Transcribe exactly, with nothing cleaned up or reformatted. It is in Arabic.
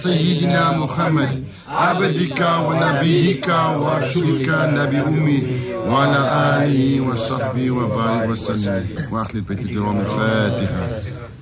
سيدنا محمد عبدك ونبيك ورسولك نبي أمي وعلى آله وصحبه وبارك وسلم. وأخلي البيت الكرام الفاتحة.